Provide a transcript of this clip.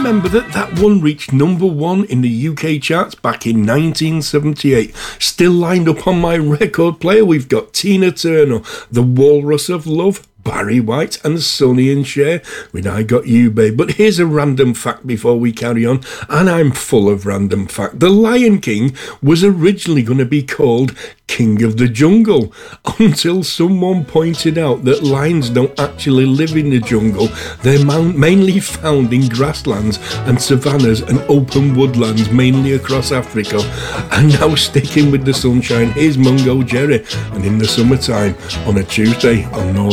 remember that one reached number one in the UK charts back in 1978. Still lined up on my record player, we've got Tina Turner, The Walrus of Love, Barry White and Sonny and Cher with I Got You Babe. But here's a random fact before we carry on, and I'm full of random fact. The Lion King was originally going to be called King of the Jungle until someone pointed out that lions don't actually live in the jungle. They're mainly found in grasslands and savannas and open woodlands, mainly across Africa. And now sticking with the sunshine, here's Mungo Jerry and In the Summertime on a Tuesday on Northern